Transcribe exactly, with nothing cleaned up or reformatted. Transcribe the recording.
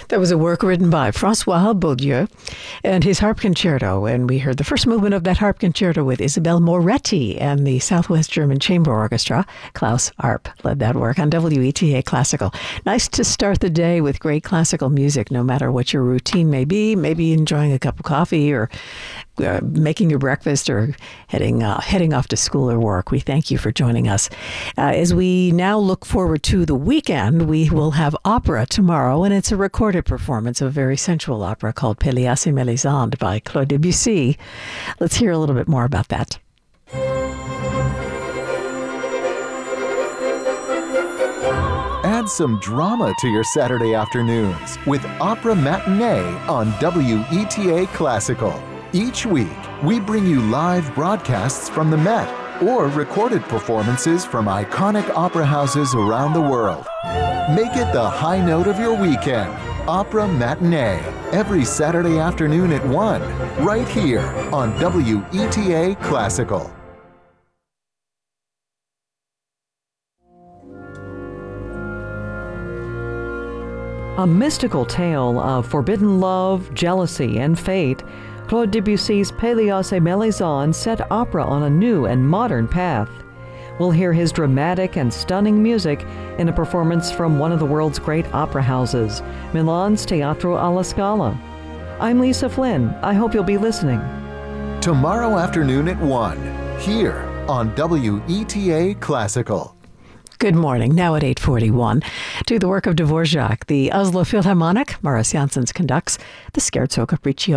That was a work written by Francois Beaulieu and his harp concerto. And we heard the first movement of that harp concerto with Isabelle Moretti and the Southwest German Chamber Orchestra. Klaus Arp led that work on W E T A Classical. Nice to start the day with great classical music, no matter what your routine may be. Maybe enjoying a cup of coffee or uh, making your breakfast or heading uh, heading off to school or work. We thank you for joining us. Uh, as we now look forward to the weekend, we will have opera tomorrow, and it's a recorded performance of a very sensual opera called Pelléas et Mélisande by Claude Debussy. Let's hear a little bit more about that. Add some drama to your Saturday afternoons with Opera Matinee on W E T A Classical. Each week, we bring you live broadcasts from the Met or recorded performances from iconic opera houses around the world. Make it the high note of your weekend. Opera Matinee, every Saturday afternoon at one, right here on W E T A Classical. A mystical tale of forbidden love, jealousy, and fate, Claude Debussy's Pelléas et Mélisande set opera on a new and modern path. We'll hear his dramatic and stunning music in a performance from one of the world's great opera houses, Milan's Teatro alla Scala. I'm Lisa Flynn. I hope you'll be listening. Tomorrow afternoon at one, here on W E T A Classical. Good morning, now at eight forty-one. To the work of Dvorak, the Oslo Philharmonic, Maurice Janssens conducts the Scherzo Capriccio